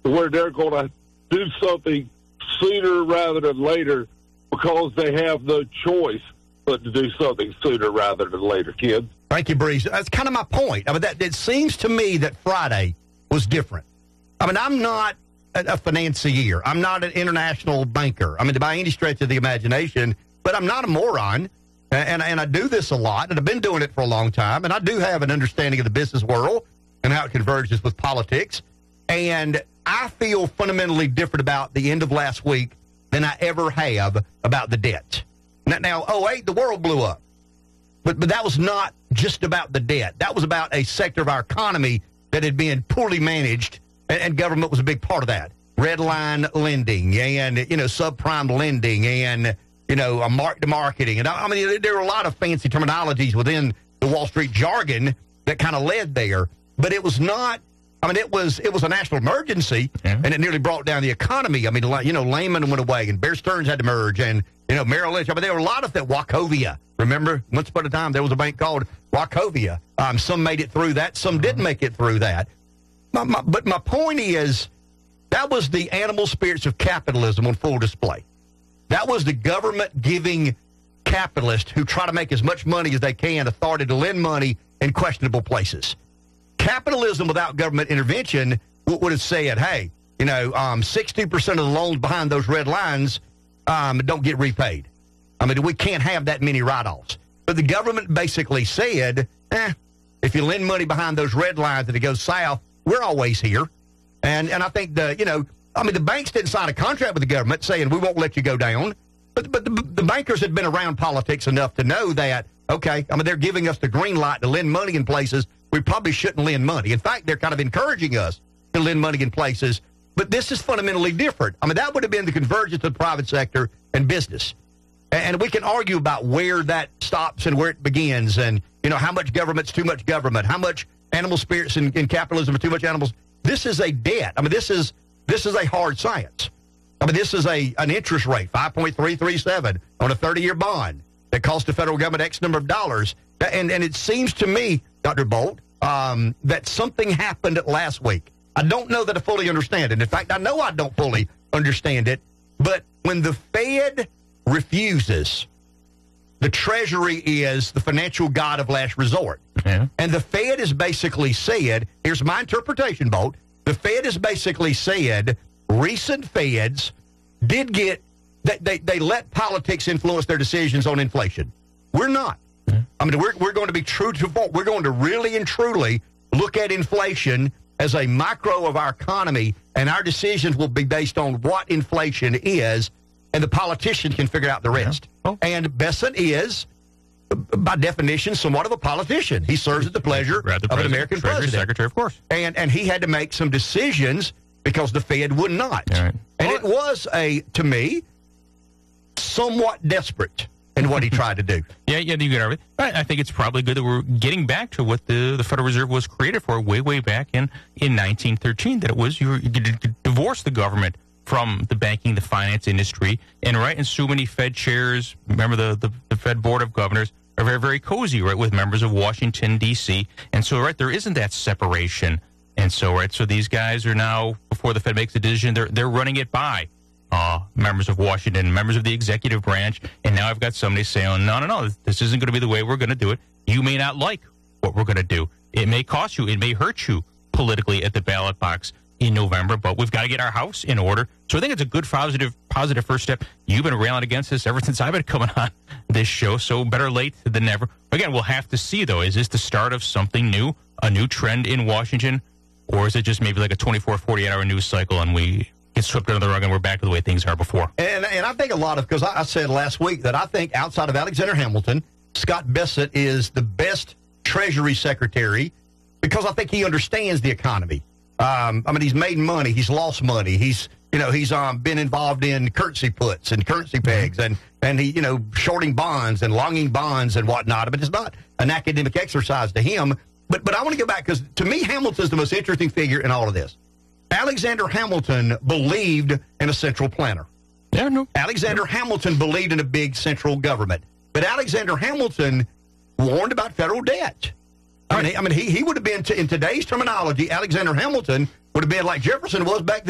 where they're going to do something sooner rather than later because they have no choice but to do something sooner rather than later, kids. Thank you, Breeze. That's kind of my point. I mean, it seems to me that Friday was different. I mean, I'm not a financier. I'm not an international banker. I mean, by any stretch of the imagination, but I'm not a moron. And I do this a lot, and I've been doing it for a long time, and I do have an understanding of the business world and how it converges with politics. And I feel fundamentally different about the end of last week than I ever have about the debt. Now, 2008, the world blew up. But that was not just about the debt. That was about a sector of our economy that had been poorly managed, and government was a big part of that. Red line lending and, subprime lending and, marketing. And I mean, there were a lot of fancy terminologies within the Wall Street jargon that kind of led there. But it was not, I mean, it was a national emergency, and it nearly brought down the economy. I mean, Lehman went away, and Bear Stearns had to merge, and, Merrill Lynch. I mean, there were a lot of that. Wachovia, remember? Once upon a time, there was a bank called Wachovia. Some made it through that. Some didn't make it through that. But my point is, that was the animal spirits of capitalism on full display. That was the government giving capitalists who try to make as much money as they can authority to lend money in questionable places. Capitalism without government intervention would have said, hey, 60% of the loans behind those red lines don't get repaid. I mean, we can't have that many write-offs. But the government basically said, if you lend money behind those red lines and it goes south, we're always here. And I think the banks didn't sign a contract with the government saying we won't let you go down. But the bankers had been around politics enough to know that, okay, I mean, they're giving us the green light to lend money in places we probably shouldn't lend money. In fact, they're kind of encouraging us to lend money in places. But this is fundamentally different. I mean, that would have been the convergence of the private sector and business. And we can argue about where that stops and where it begins and, how much government's too much government, how much animal spirits in capitalism are too much animals. This is a debt. I mean, this is a hard science. I mean, this is an interest rate, 5.337 on a 30-year bond that costs the federal government X number of dollars. And it seems to me, Dr. Bolt, that something happened last week. I don't know that I fully understand it. In fact, I know I don't fully understand it. But when the Fed refuses, the Treasury is the financial god of last resort. Yeah. And the Fed has basically said, here's my interpretation, Bolt. The Fed has basically said recent Feds did get, they let politics influence their decisions on inflation. We're not. Yeah. I mean, we're going to be true to fault. We're going to really and truly look at inflation as a micro of our economy, and our decisions will be based on what inflation is, and the politician can figure out the rest. Yeah. Oh. And Bessent is, by definition, somewhat of a politician. He serves at the pleasure of an American president. Secretary, of course. And he had to make some decisions because the Fed would not. Right. And it was, to me, somewhat desperate in what he tried to do. Yeah, you get everything. I think it's probably good that we're getting back to what the Federal Reserve was created for way back in 1913, that it was you divorce the government from the banking, the finance industry. And so many Fed chairs, remember the Fed Board of Governors, are very, very cozy, right, with members of Washington, D.C. And so, there isn't that separation. And so, so these guys are now, before the Fed makes a decision, they're running it by members of Washington, members of the executive branch. And now I've got somebody saying, no, this isn't going to be the way we're going to do it. You may not like what we're going to do. It may cost you. It may hurt you politically at the ballot box in November, but we've got to get our house in order. So I think it's a good positive first step. You've been railing against this ever since I've been coming on this show, so better late than never. Again, we'll have to see, though. Is this the start of something new, a new trend in Washington, or is it just maybe like a 24, 48-hour news cycle and we get swept under the rug and we're back to the way things are before? And I think a lot of, because I said last week that I think outside of Alexander Hamilton, Scott Bessent is the best Treasury Secretary because I think he understands the economy. He's made money. He's lost money. He's been involved in currency puts and currency pegs and he, shorting bonds and longing bonds and whatnot. I mean, it's not an academic exercise to him. But I want to go back because to me, Hamilton's the most interesting figure in all of this. Alexander Hamilton believed in a central planner. Yeah, no. Alexander Hamilton believed in a big central government. But Alexander Hamilton warned about federal debt. I mean, he would have been, in today's terminology, Alexander Hamilton would have been like Jefferson was back then.